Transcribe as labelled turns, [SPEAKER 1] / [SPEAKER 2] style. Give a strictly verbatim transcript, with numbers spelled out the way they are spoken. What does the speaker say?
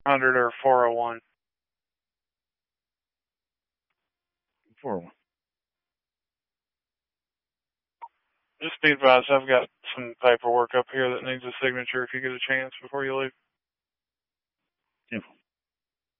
[SPEAKER 1] one hundred or four oh one.
[SPEAKER 2] four oh one.
[SPEAKER 1] Just be advised, I've got some paperwork up here that needs a signature if you get a chance before you leave.
[SPEAKER 2] ten four.